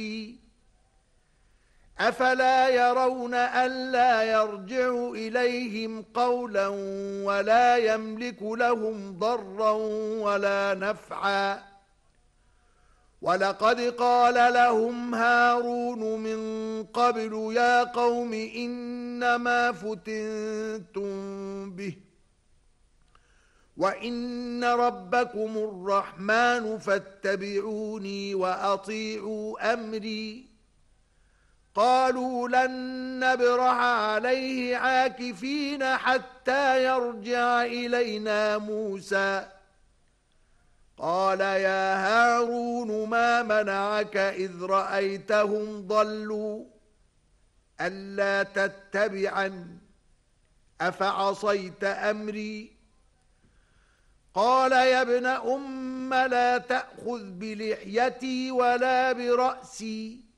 أفلا يرون ألا يرجع إليهم قولا ولا يملك لهم ضرا ولا نفعا ولقد قال لهم هارون من قبل يا قوم إنما فتنتم به وإن ربكم الرحمن فاتبعوني وأطيعوا أمري قالوا لن نبرح عليه عاكفين حتى يرجع إلينا موسى قال يا هارون ما منعك إذ رأيتهم ضلوا ألا تتبعن أفعصيت أمري قال يا ابن أم لا تأخذ بلحيتي ولا برأسي